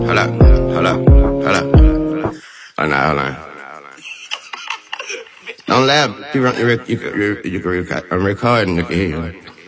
Hold up, hold up, hold up. Hold on, hold on. Don't laugh. You can record. I'm recording. You can hear you.